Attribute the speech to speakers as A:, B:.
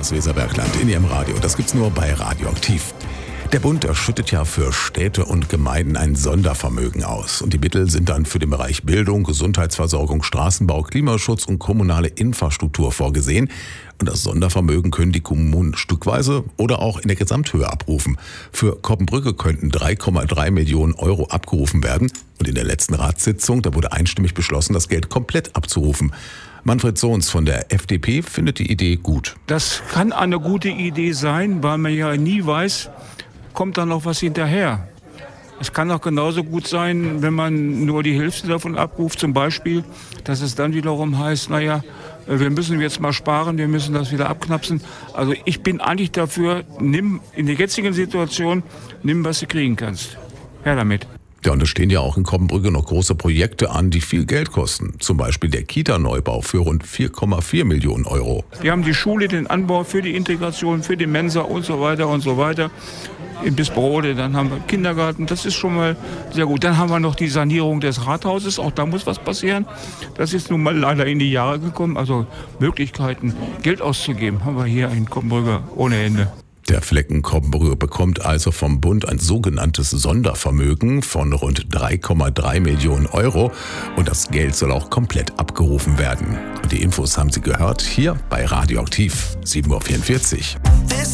A: aus Weserbergland in Ihrem Radio. Das gibt's nur bei Radioaktiv. Der Bund erschüttet ja für Städte und Gemeinden ein Sondervermögen aus. Und die Mittel sind dann für den Bereich Bildung, Gesundheitsversorgung, Straßenbau, Klimaschutz und kommunale Infrastruktur vorgesehen. Und das Sondervermögen können die Kommunen stückweise oder auch in der Gesamthöhe abrufen. Für Koppenbrücke könnten 3,3 Millionen Euro abgerufen werden. Und in der letzten Ratssitzung, da wurde einstimmig beschlossen, das Geld komplett abzurufen. Manfred Sohns von der FDP findet die Idee gut.
B: Das kann eine gute Idee sein, weil man ja nie weiß, kommt da noch was hinterher. Es kann auch genauso gut sein, wenn man nur die Hälfte davon abruft, zum Beispiel, dass es dann wiederum heißt, naja, wir müssen jetzt mal sparen, wir müssen das wieder abknapsen. Also ich bin eigentlich dafür, nimm in der jetzigen Situation, nimm, was du kriegen kannst. Her damit.
A: Ja, und es stehen ja auch in Koppenbrücke noch große Projekte an, die viel Geld kosten. Zum Beispiel der Kita-Neubau für rund 4,4 Millionen Euro.
B: Wir haben die Schule, den Anbau für die Integration, für die Mensa und so weiter und so weiter. In Bisperode, dann haben wir Kindergarten, das ist schon mal sehr gut. Dann haben wir noch die Sanierung des Rathauses, auch da muss was passieren. Das ist nun mal leider in die Jahre gekommen. Also Möglichkeiten, Geld auszugeben, haben wir hier in Koppenbrücke ohne Ende.
A: Der Flecken Koppenbrücke bekommt also vom Bund ein sogenanntes Sondervermögen von rund 3,3 Millionen Euro. Und das Geld soll auch komplett abgerufen werden. Und die Infos haben Sie gehört hier bei Radioaktiv, 7.44 Uhr.